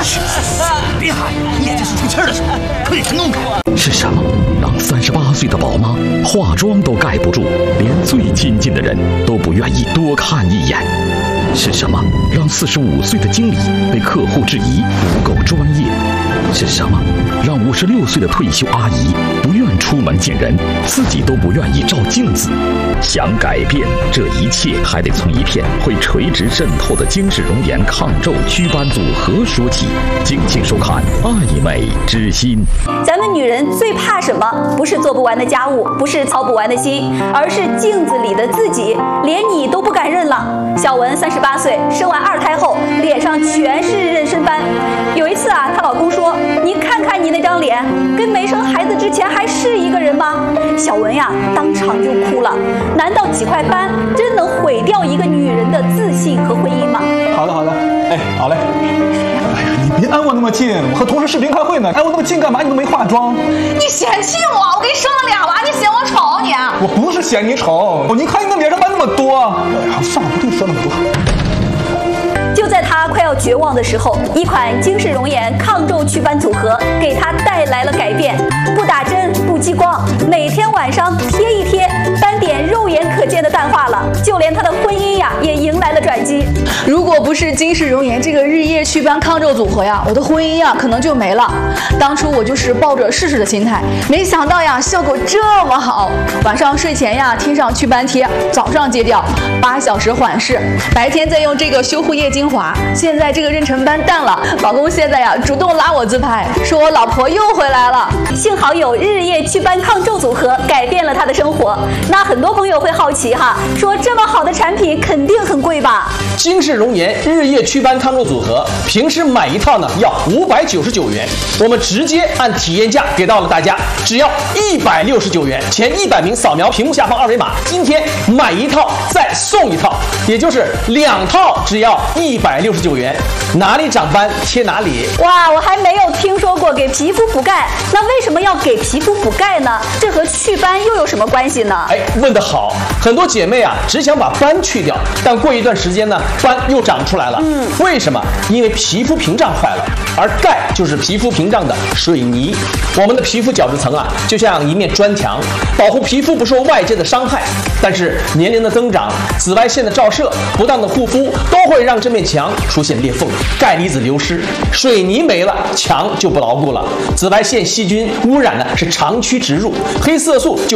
别喊，眼睛是出气的时候，快去弄开。 是什么让38岁的宝妈化妆都盖不住，连最亲近的人都不愿意多看一眼？是什么让45岁的经理被客户质疑不够专业？是什么让56岁的退休阿姨不愿出门见人，自己都不愿意照镜子？想改变这一切，还得从一片会垂直渗透的精致容颜抗皱祛斑组合说起。敬请收看《爱美之心》。 咱们女人最怕什么？不是做不完的家务，不是操不完的心，而是镜子里的自己，连你都不敢认了。小文38岁，生完2胎后，脸上全是妊娠斑。有一次啊，她老公说：“你看看你那张脸，跟没生孩子之前还是一个人吗？”小文呀，当场就哭了。难道几块斑真能毁掉一个女人的自信和婚姻吗？ 好的，哎，好嘞。哎呀，你别挨我那么近，我和同事视频开会呢，挨我那么近干嘛？你都没化妆。 你嫌弃我？我给你生了2娃，你嫌我丑你？ 我不是嫌你丑，你看你那脸上斑那么多。哎呀，算了，不对说那么多。 就在她快要绝望的时候，一款精致容颜抗皱祛斑组合给她带来了改变。不打针，不激光，每天晚上贴一贴，斑点肉眼可见的淡化了，就连她的婚姻呀也迎来了转机。 如果不是精致容颜这个日夜祛斑抗皱组合呀，我的婚姻呀可能就没了。当初我就是抱着试试的心态，没想到呀效果这么好。晚上睡前呀贴上祛斑贴，早上揭掉，8小时缓释，白天再用这个修护液精华。现在这个妊娠斑淡了，老公现在呀主动拉我自拍，说我老婆又回来了。 幸好有日夜祛斑抗皱组合改变了她的生活。那很多朋友会好奇哈，说这么好的产品肯定很贵吧？ 精致容颜日夜祛斑抗皱组合，平时买一套呢要599元，我们直接按体验价给到了大家，只要169元。前100名扫描屏幕下方2维码，今天买一套再送一套，也就是2套只要169元。哪里长斑贴哪里。 哇，我还没有听说过给皮肤补钙，那为什么要给皮肤补钙呢？这和祛斑又有什么关系呢？ 哎，问得好，很多姐妹啊只想把斑去掉，但过一段时间呢，斑又长出来了。为什么？因为皮肤屏障坏了，而钙就是皮肤屏障的水泥。我们的皮肤角质层啊，就像一面砖墙，保护皮肤不受外界的伤害。但是年龄的增长、紫外线的照射、不当的护肤，都会让这面墙出现裂缝，钙离子流失，水泥没了，墙就不牢固了。紫外线、细菌污染呢是长驱直入，黑色素就